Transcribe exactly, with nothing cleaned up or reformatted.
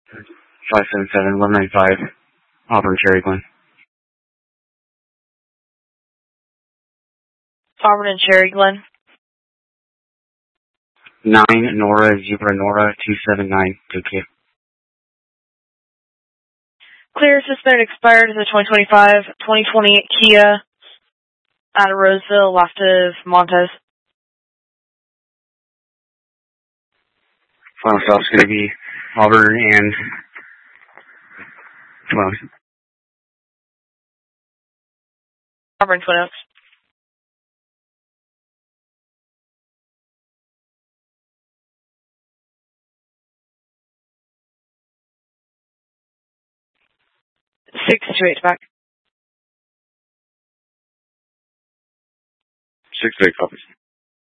five seven seven, one nine five, Auburn, Cherry Glen. Auburn and Cherry Glen. nine, Nora, Zebra, Nora, two seven nine, two Q. Clear suspended expired is the twenty twenty-five twenty twenty Kia out of Roseville, left of Montez. Final stop's going to be Auburn and Twin Oaks. Auburn, Twin Oaks. six two eight back. six eight copies.